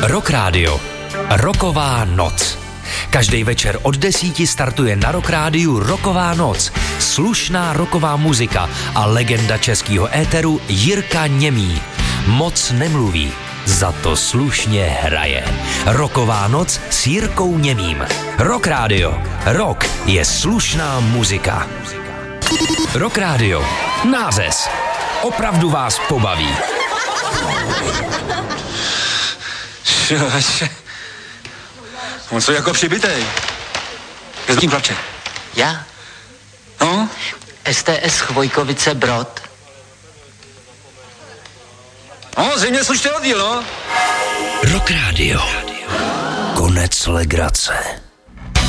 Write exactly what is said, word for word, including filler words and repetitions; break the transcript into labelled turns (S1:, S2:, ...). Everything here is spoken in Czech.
S1: Rock Radio. Rocková noc. Každý večer od desíti startuje na Rock Rádiu Rocková noc. Slušná rocková muzika a legenda českého éteru Jirka Němý. Moc nemluví, za to slušně hraje. Rocková noc s Jirkou Němým. Rock Radio. Rock je slušná muzika. Rock Radio. Nářez. Opravdu vás pobaví.
S2: On co jako přibitej. Je tím plače.
S3: Já?
S2: No?
S3: S T S Chvojkovice Brod.
S2: No, zřejmě slušný oddíl, no.
S1: Rock Radio. Konec legrace.